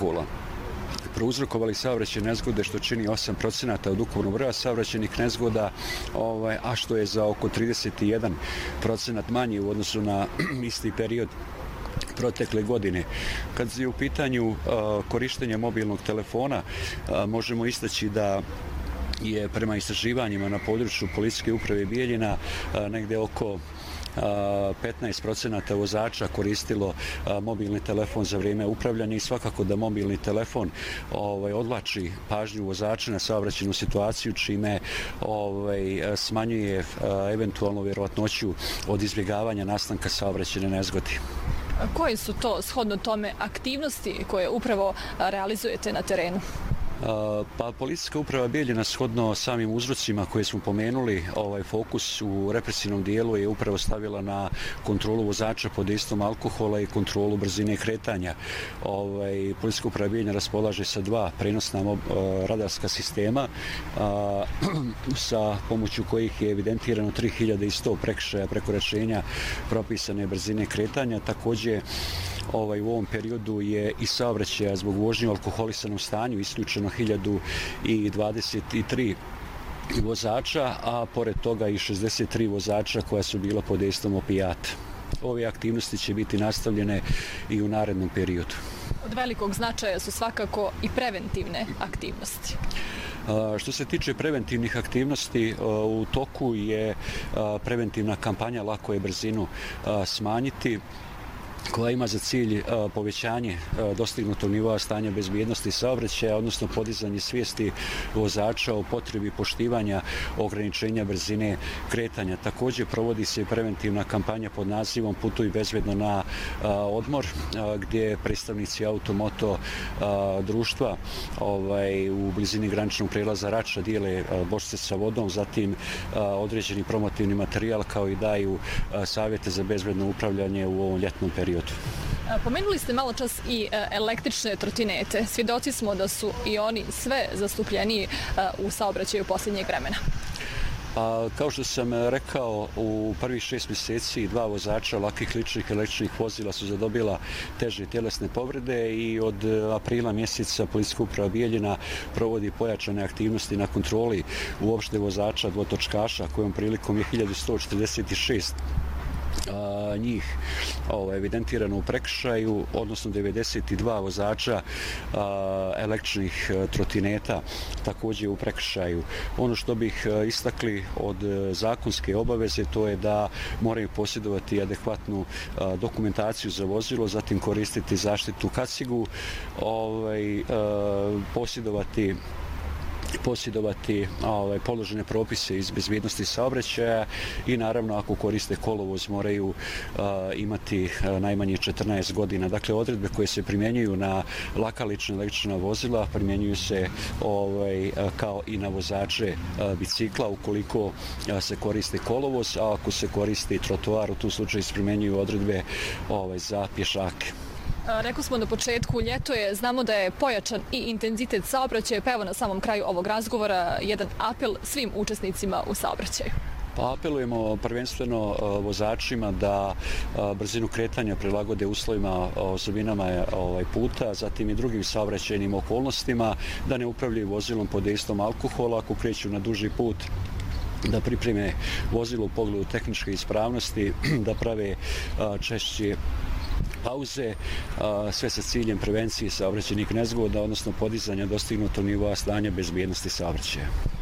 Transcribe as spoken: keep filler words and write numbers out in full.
alkohola prouzrokovali saobraćajne nezgode, što čini osam procenata od ukupnog broja saobraćajnih nezgoda, ovaj, a što je za oko trideset jedan procenat manje u odnosu na isti period protekle godine. Kad je u pitanju uh, korištenja mobilnog telefona, uh, možemo istaći da je prema istraživanjima na području Policijske uprave Bijeljina uh, negde oko petnaest procenata vozača koristilo mobilni telefon za vrijeme upravljanja i svakako da mobilni telefon ovaj, odvlači pažnju vozača na saobraćajnu situaciju, čime ovaj, smanjuje eventualnu vjerovatnoću od izbjegavanja nastanka saobraćajne nezgode. Koje su to, shodno tome, aktivnosti koje upravo realizujete na terenu? Pa Policijska uprava Bijeljina, shodno samim uzrocima koje smo pomenuli, ovaj fokus u represivnom dijelu je upravo stavila na kontrolu vozača pod dejstvom alkohola i kontrolu brzine kretanja. Ovaj, Policijska uprava Bijeljina raspolaže sa dva prenosna uh, radarska sistema uh, sa pomoću kojih je evidentirano tri hiljade sto prekršaja prekoračenja propisane brzine kretanja. Također ovaj, u ovom periodu je i saobraćaja zbog vožnje u alkoholisanom stanju isključeno hiljadu dvadeset tri vozača, a pored toga i šezdeset tri vozača koja su bila pod dejstvom opijata. Ove aktivnosti će biti nastavljene i u narednom periodu. Od velikog značaja su svakako i preventivne aktivnosti. Što se tiče preventivnih aktivnosti, u toku je preventivna kampanja Lako je brzinu smanjiti, koja ima za cilj povećanje dostignutog nivoa stanja bezbjednosti saobraćaja, odnosno podizanje svijesti vozača o potrebi poštivanja ograničenja brzine kretanja. Također provodi se preventivna kampanja pod nazivom Putuj bezbedno na odmor, gdje predstavnici automoto društva ovaj, u blizini graničnog prelaza Rača dijele bočice sa vodom, zatim određeni promotivni materijal kao i daju savjete za bezbedno upravljanje u ovom ljetnom periodu. Pomenuli ste malo čas i električne trotinete. Svjedoci smo da su i oni sve zastupljeniji u saobraćaju posljednjeg vremena. Pa, kao što sam rekao, u prvih šest mjeseci dva vozača lakih ličnih električnih vozila su zadobila teže tjelesne povrede i od aprila mjeseca Policijska uprava Bijeljina provodi pojačane aktivnosti na kontroli uopšte vozača dvotočkaša, kojom prilikom je hiljadu sto četrdeset šest A, njih ovaj, evidentirano u prekršaju, odnosno devedeset dva vozača a, električnih trotineta također u prekršaju. Ono što bih a, istakli od zakonske obaveze, to je da moraju posjedovati adekvatnu a, dokumentaciju za vozilo, zatim koristiti zaštitu kacigu, ovaj, a, posjedovati posjedovati ovaj, položene propise iz bezbjednosti saobraćaja i naravno ako koriste kolovoz moraju uh, imati uh, najmanje četrnaest godina. Dakle, odredbe koje se primjenjuju na laka lična električna vozila primjenjuju se ovaj, uh, kao i na vozače uh, bicikla ukoliko uh, se koriste kolovoz, a ako se koristi trotoar, u tom slučaju se primjenjuju odredbe ovaj, za pješake. Rekli smo na početku, ljeto je, znamo da je pojačan i intenzitet saobraćaja, pa evo na samom kraju ovog razgovora jedan apel svim učesnicima u saobraćaju. Pa apelujemo prvenstveno vozačima da brzinu kretanja prilagode uslovima, osobinama ovaj, puta, zatim i drugim saobraćajnim okolnostima, da ne upravljaju vozilom pod dejstvom alkohola ako kreću na duži put, da pripreme vozilo u pogledu tehničke ispravnosti, da prave češće pauze, sve sa ciljem prevencije saobraćajnih nezgoda, odnosno podizanja dostignutog nivoa stanja bezbjednosti saobraćaja.